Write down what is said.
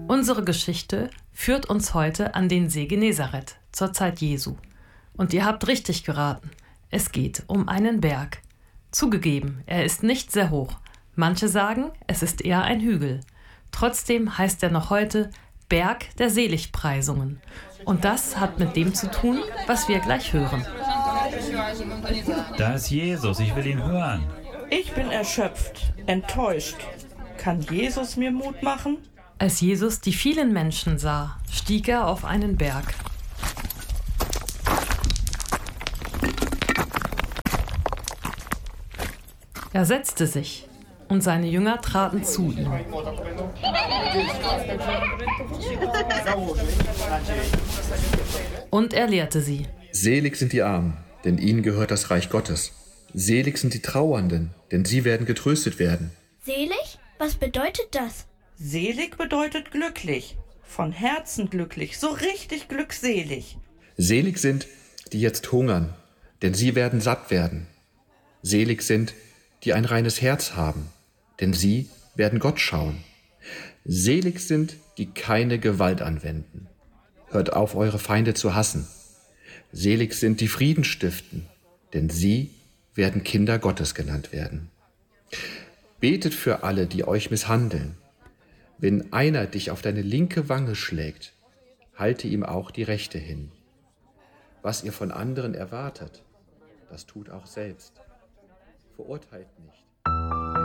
Unsere Geschichte führt uns heute an den See Genezareth zur Zeit Jesu. Und ihr habt richtig geraten. Es geht um einen Berg. Zugegeben, er ist nicht sehr hoch. Manche sagen, es ist eher ein Hügel. Trotzdem heißt er noch heute Berg der Seligpreisungen. Und das hat mit dem zu tun, was wir gleich hören. Da ist Jesus, ich will ihn hören. Ich bin erschöpft, enttäuscht. Kann Jesus mir Mut machen? Als Jesus die vielen Menschen sah, stieg er auf einen Berg. Er setzte sich und seine Jünger traten zu ihm. Und er lehrte sie. Selig sind die Armen, denn ihnen gehört das Reich Gottes. Selig sind die Trauernden, denn sie werden getröstet werden. Selig? Was bedeutet das? Selig bedeutet glücklich, von Herzen glücklich, so richtig glückselig. Selig sind, die jetzt hungern, denn sie werden satt werden. Selig sind, die ein reines Herz haben, denn sie werden Gott schauen. Selig sind, die keine Gewalt anwenden. Hört auf, eure Feinde zu hassen. Selig sind, die Frieden stiften, denn sie werden Kinder Gottes genannt werden. Betet für alle, die euch misshandeln. Wenn einer dich auf deine linke Wange schlägt, halte ihm auch die rechte hin. Was ihr von anderen erwartet, das tut auch selbst. Verurteilt nicht.